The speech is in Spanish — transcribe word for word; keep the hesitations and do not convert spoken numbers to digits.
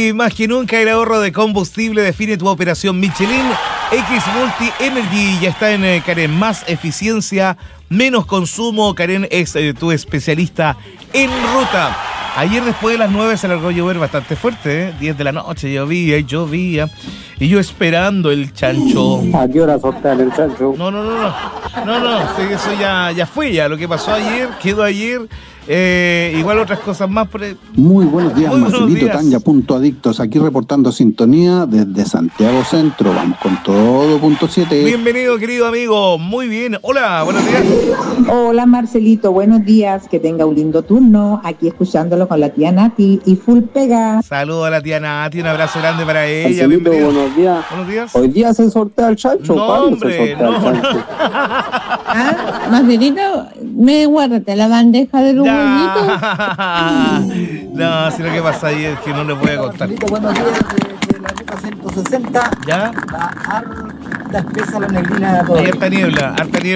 Hoy más que nunca el ahorro de combustible define tu operación Michelin. X Multi Energy ya está en eh, Karen. Más eficiencia, menos consumo. Karen es eh, tu especialista en ruta. Ayer después de las nueve se largó a llover bastante fuerte, ¿eh? diez de la noche llovía y llovía. Y yo esperando el chancho. ¿A qué hora sortean el chancho? No, no, no, no. No, no, sí, eso ya, ya fue ya. Lo que pasó ayer, quedó ayer. Eh, igual otras cosas más. Por el... Muy buenos días, Muy buenos Marcelito días. Tanya, punto adictos, aquí reportando sintonía desde Santiago Centro. Vamos con todo, punto siete. Bienvenido, querido amigo. Muy bien. Hola, buenos días. Hola Marcelito, buenos días, que tenga un lindo turno, aquí escuchándolo con la tía Nati y full pega. Saludos a la tía Nati, un abrazo grande para ella. Marcelito, Bienvenido. buenos días. Buenos días. Hoy día se sortea el chancho. No, ¿Cuándo hombre, se sortea no, el chancho? Ah, Marcelito, me guárdate la bandeja de los huevitos. No, si lo que pasa ayer es que no les voy a contar. Marcelito, buenos días de, de la ruta ciento sesenta. ¿Ya? Va harta espesa la neblina de todo. Hay harta niebla, harta niebla.